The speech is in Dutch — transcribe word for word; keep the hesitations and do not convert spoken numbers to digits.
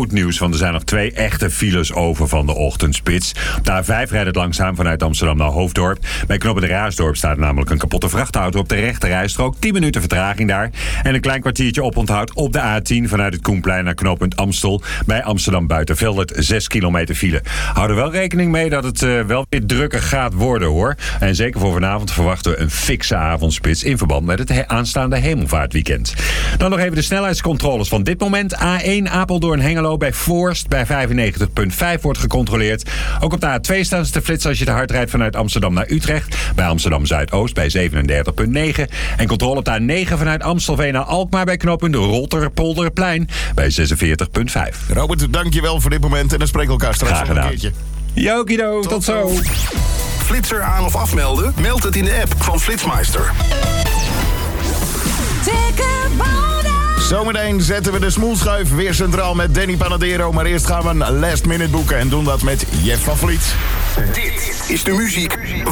goed nieuws, want er zijn nog twee echte files over van de ochtendspits. Op de A vijf rijdt het langzaam vanuit Amsterdam naar Hoofddorp. Bij knooppunt Raasdorp staat namelijk een kapotte vrachtauto op de rechterrijstrook. tien minuten vertraging daar. En een klein kwartiertje oponthoud op de A tien vanuit het Koenplein naar knooppunt Amstel. Bij Amsterdam Buitenveldert zes kilometer file. Hou er wel rekening mee dat het uh, wel weer drukker gaat worden, hoor. En zeker voor vanavond verwachten we een fikse avondspits in verband met het he- aanstaande hemelvaartweekend. Dan nog even de snelheidscontroles van dit moment. A één Apeldoorn-Hengelo bij Voorst bij vijfennegentig komma vijf wordt gecontroleerd. Ook op de A twee staan ze te flitsen als je te hard rijdt vanuit Amsterdam naar Utrecht. Bij Amsterdam Zuidoost bij zevenendertig komma negen. En controle op de A negen vanuit Amstelveen naar Alkmaar bij knooppunt Rolterpolderplein bij zesenveertig komma vijf. Robert, dankjewel voor dit moment en dan spreken we elkaar straks Graag nog een gedaan. keertje. Jokido, tot, tot zo. Flitser aan of afmelden? Meld het in de app van Flitsmeister. Zometeen zetten we de smoelschuif weer centraal met Danny Panadero. Maar eerst gaan we een last minute boeken en doen dat met Jeff van Vliet. Dit is de muziek